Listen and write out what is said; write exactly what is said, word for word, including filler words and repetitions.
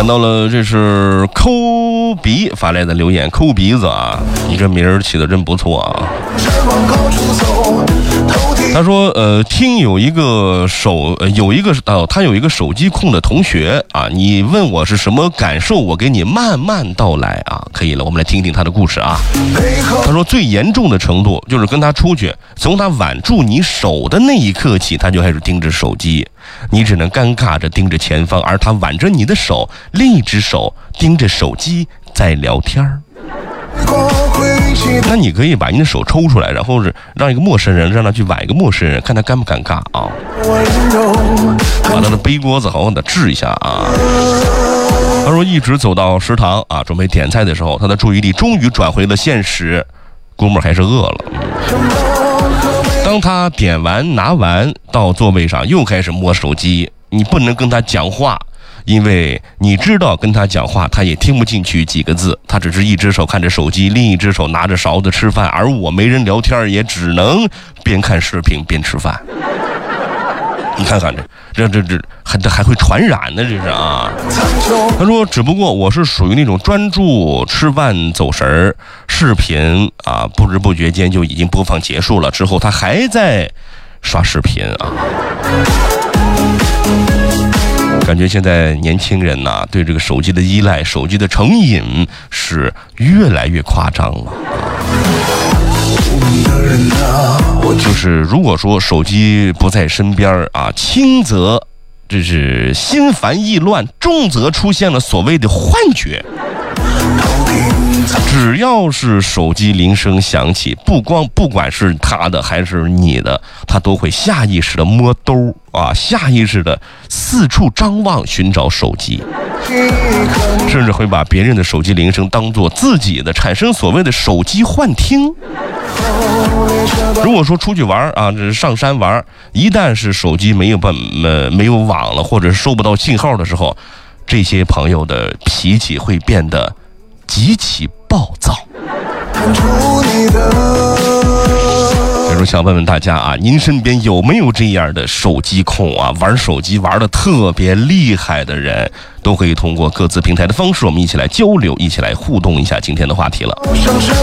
看到了，这是抠鼻发来的留言，抠鼻子啊，你这名儿起的真不错啊。他说，呃，听有一个手，呃、有一个哦，他有一个手机控的同学啊，你问我是什么感受，我给你慢慢道来啊。可以了，我们来听听他的故事啊。他说，最严重的程度就是跟他出去，从他挽住你手的那一刻起，他就开始盯着手机，你只能尴尬着盯着前方，而他挽着你的手，另一只手盯着手机在聊天儿。那你可以把你的手抽出来，然后是让一个陌生人让他去挽一个陌生人，看他尴不尴尬啊？把他的背锅子好好的治一下啊。他说一直走到食堂啊，准备点菜的时候，他的注意力终于转回了现实，估摸还是饿了。当他点完拿完到座位上，又开始摸手机，你不能跟他讲话。因为你知道跟他讲话他也听不进去几个字，他只是一只手看着手机，另一只手拿着勺子吃饭，而我没人聊天，也只能边看视频边吃饭。你看看这这这这还这还会传染呢，这是啊。他说只不过我是属于那种专注吃饭走神儿，视频啊不知不觉间就已经播放结束了，之后他还在刷视频啊。感觉现在年轻人呐、啊，对这个手机的依赖、手机的成瘾是越来越夸张了。就是如果说手机不在身边啊，轻则这是心烦意乱，重则出现了所谓的幻觉。只要是手机铃声响起，不光不管是他的还是你的，他都会下意识的摸兜啊，下意识的四处张望寻找手机，甚至会把别人的手机铃声当作自己的，产生所谓的手机幻听。如果说出去玩啊，这是上山玩，一旦是手机没有办呃没有网了，或者是收不到信号的时候，这些朋友的脾气会变得极其暴躁。比如想问问大家啊，您身边有没有这样的手机控啊？玩手机玩得特别厉害的人，都可以通过各自平台的方式，我们一起来交流，一起来互动一下今天的话题了。